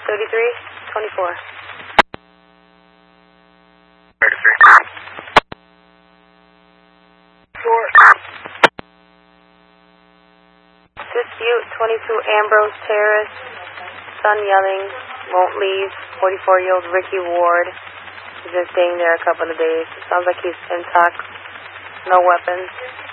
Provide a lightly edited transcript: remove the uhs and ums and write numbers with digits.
3324. 33. Short. Dispute 22 Ambrose Terrace. Son yelling, won't leave. 44-year-old Ricky Ward. He's been staying there a couple of days. Sounds like he's intact. No weapons.